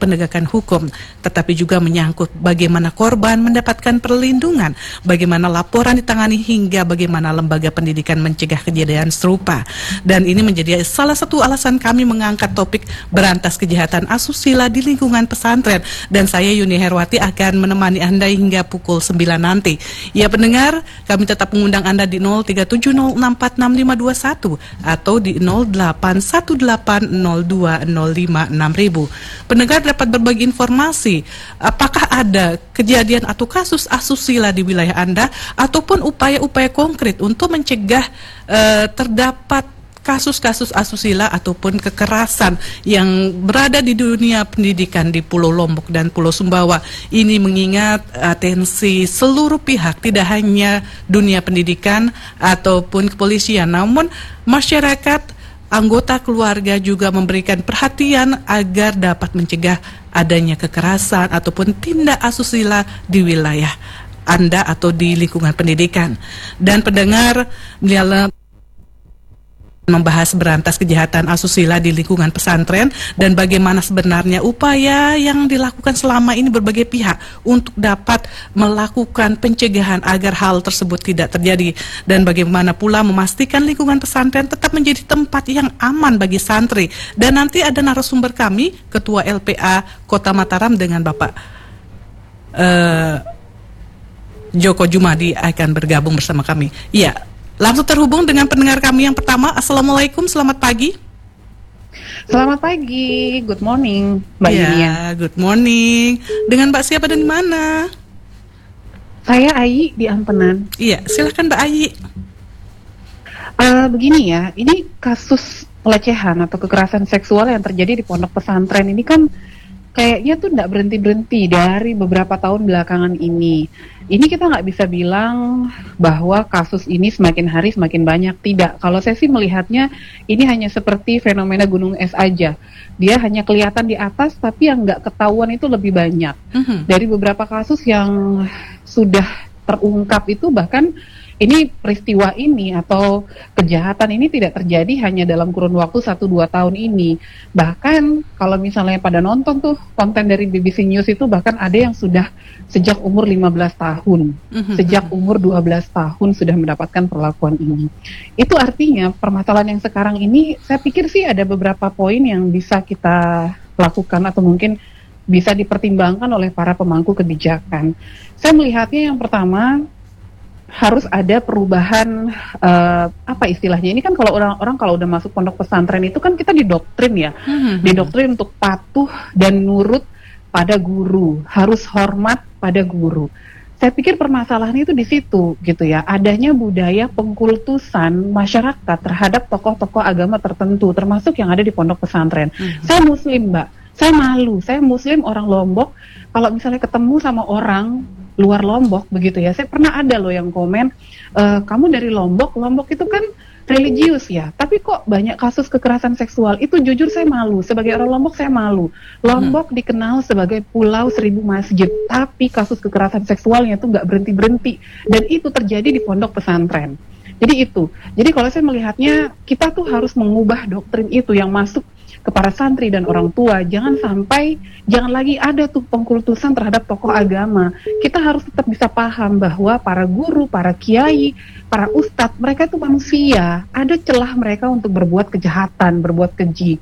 penegakan hukum, tetapi juga menyangkut bagaimana korban mendapatkan perlindungan, bagaimana laporan ditangani, hingga bagaimana lembaga pendidikan mencegah kejadian serupa. Dan ini menjadi salah satu alasan kami mengangkat topik berantas kejahatan asusila di lingkungan pesantren. Dan saya Yuni Herwati akan menemani Anda hingga pukul 9 nanti. Ya pendengar, kami tetap mengundang Anda di 0370646521 atau di 081802056000. Pendengar dapat berbagi informasi apakah ada kejadian atau kasus asusila di wilayah Anda, ataupun upaya-upaya konkret untuk mencegah terdapat kasus-kasus asusila ataupun kekerasan yang berada di dunia pendidikan di Pulau Lombok dan Pulau Sumbawa. Ini mengingat atensi seluruh pihak, tidak hanya dunia pendidikan ataupun kepolisian, namun masyarakat, anggota keluarga juga memberikan perhatian agar dapat mencegah adanya kekerasan ataupun tindak asusila di wilayah Anda atau di lingkungan pendidikan. Dan pendengar, membahas berantas kejahatan asusila di lingkungan pesantren dan bagaimana sebenarnya upaya yang dilakukan selama ini berbagai pihak untuk dapat melakukan pencegahan agar hal tersebut tidak terjadi, dan bagaimana pula memastikan lingkungan pesantren tetap menjadi tempat yang aman bagi santri. Dan nanti ada narasumber kami, Ketua LPA Kota Mataram dengan Bapak Joko Jumadi akan bergabung bersama kami. Ya, langsung terhubung dengan pendengar kami yang pertama. Assalamualaikum, selamat pagi. Selamat pagi, good morning Mbak Yunia. Ya, good morning. Dengan Mbak siapa dan di mana? Saya Ayi di Ampenan. Iya, silakan Mbak Ayi. Begini ya, ini kasus pelecehan atau kekerasan seksual yang terjadi di pondok pesantren ini kan kayaknya tuh nggak berhenti-berhenti dari beberapa tahun belakangan ini. Ini kita nggak bisa bilang bahwa kasus ini semakin hari semakin banyak, tidak. Kalau saya sih melihatnya ini hanya seperti fenomena gunung es aja. Dia hanya kelihatan di atas, tapi yang nggak ketahuan itu lebih banyak. Dari beberapa kasus yang sudah terungkap itu, bahkan ini peristiwa ini atau kejahatan ini tidak terjadi hanya dalam kurun waktu 1-2 tahun ini. Bahkan kalau misalnya pada nonton tuh konten dari BBC News itu, bahkan ada yang sudah sejak umur 15 tahun, sejak umur 12 tahun sudah mendapatkan perlakuan ini. Itu artinya permasalahan yang sekarang ini, saya pikir sih ada beberapa poin yang bisa kita lakukan atau mungkin bisa dipertimbangkan oleh para pemangku kebijakan. Saya melihatnya yang pertama, harus ada perubahan, apa istilahnya, ini kan kalau orang-orang kalau udah masuk pondok pesantren itu kan kita didoktrin ya, didoktrin untuk patuh dan nurut pada guru, harus hormat pada guru. Saya pikir permasalahan itu di situ gitu ya, adanya budaya pengkultusan masyarakat terhadap tokoh-tokoh agama tertentu, termasuk yang ada di pondok pesantren. Saya Muslim Mbak, saya malu, saya Muslim orang Lombok, kalau misalnya ketemu sama orang luar Lombok begitu ya, saya pernah ada loh yang komen, kamu dari Lombok, Lombok itu kan religius ya, tapi kok banyak kasus kekerasan seksual. Itu jujur saya malu, sebagai orang Lombok saya malu. Lombok dikenal sebagai pulau 1000 masjid, tapi kasus kekerasan seksualnya itu nggak berhenti-berhenti, dan itu terjadi di pondok pesantren. Jadi itu, jadi kalau saya melihatnya kita tuh harus mengubah doktrin itu yang masuk ke para santri dan orang tua. Jangan lagi ada tuh pengkultusan terhadap tokoh agama. Kita harus tetap bisa paham bahwa para guru, para kiai, para ustadz, mereka itu manusia. Ada celah mereka untuk berbuat kejahatan, berbuat keji.